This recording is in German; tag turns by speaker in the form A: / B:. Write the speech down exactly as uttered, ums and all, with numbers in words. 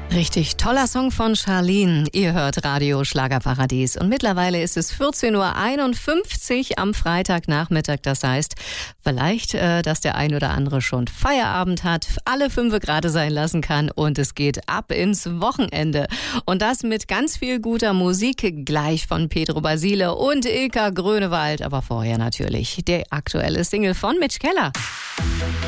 A: Richtig toller Song von Charlene. Ihr hört Radio Schlagerparadies. Und mittlerweile ist es vierzehn Uhr einundfünfzig am Freitagnachmittag. Das heißt, vielleicht, äh, dass der ein oder andere schon Feierabend hat, alle fünfe gerade sein lassen kann und es geht ab ins Wochenende. Und das mit ganz viel guter Musik, gleich von Pedro Basile und Ilka Grönewald. Aber vorher natürlich der aktuelle Single von Mitch Keller.